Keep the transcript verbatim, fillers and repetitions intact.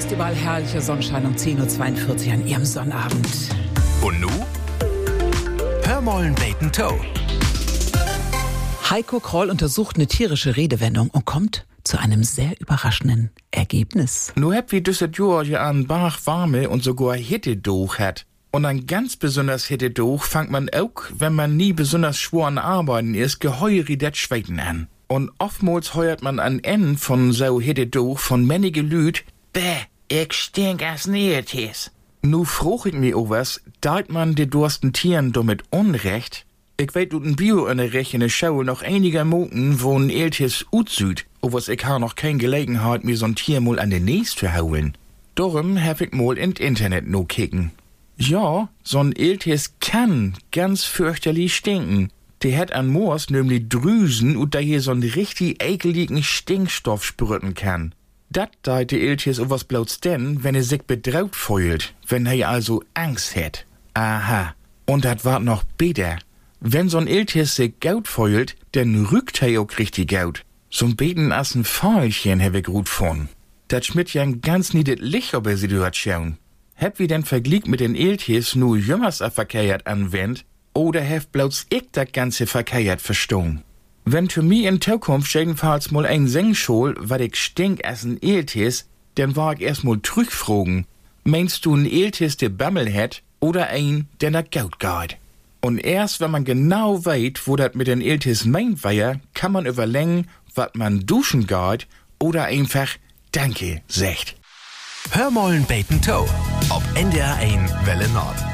fast überall herrlicher Sonnenschein um zehn Uhr zweiundvierzig an Ihrem Sonnabend. Und nu? Hör mal ein Bacon Toe. Heiko Kroll untersucht eine tierische Redewendung und kommt zu einem sehr überraschenden Ergebnis. Nu hab wie düsset Jorge an Bach warme und sogar Hitte durch hat. Und ein ganz besonders Hitte durch fangt man auch, wenn man nie besonders schwer an Arbeiten ist, geheuer das Schweiten an. Und oftmals heuert man an Ende von so Hitte durch von männige Lüd, bäh, ich stink as Nähetes. Nu fruch ich mir was, deit man de dursten Tieren damit Unrecht? Ich weet du den Bio-Unterricht in der Schau noch einiger Moten, wo ein Eltes utsüd, o was ich ha noch kein Gelegenheit, mir so'n Tier mal an den Näs zu hauen. Darum hab ich mal ins Internet no kicken. Ja, so'n Eltes kann ganz fürchterlich stinken. Der hat an Moors nämlich Drüsen und da hier so'n richtig ekeligen Stinkstoff sprüten kann. Dat deit de Eltes o was bloß denn, wenn er sich bedraut fühlt, wenn er also Angst hat. Aha, und dat wart noch besser. Wenn so'n Eltes sich gaut fühlt, dann rückt er auch richtig gaut. So'n Beten as ein Pfeilchen hab ich gut von. Dat schmidt ja ein ganz niedet Licht ob er sie dort schauen. Hab wie denn verglichen mit den Eltes nur jümmers a verkehrt anwendt, oder hab bloß ich dat ganze verkehrt verstehen? Wenn für mich in Zukunft jedenfalls mal ein Sengschol, wat ich stink as ein Eltes, dann war ich erst mal zurückfragen. Meinst du ein Eltes, der Bammel hat, oder ein, der nach Gaut geht? Und erst wenn man genau weiß, wo dat mit den Eltes meint war, kann man überlegen, wat man duschen geht, oder einfach Danke sagt. Hör mal ein Bacon Toe. Ob N D R eins Welle Nord.